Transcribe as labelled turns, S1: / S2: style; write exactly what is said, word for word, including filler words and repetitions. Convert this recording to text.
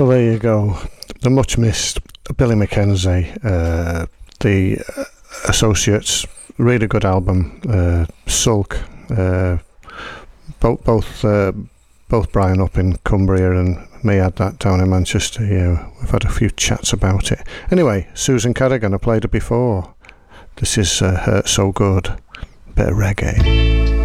S1: Well, there you go. The much missed Billy Mackenzie, uh, the Associates, really good album. Uh, Sulk, uh, both both uh, both Brian up in Cumbria and me had that down in Manchester. Yeah, we've had a few chats about it. Anyway, Susan Carrigan, I played her before. This is uh, Hurt So Good, bit of reggae.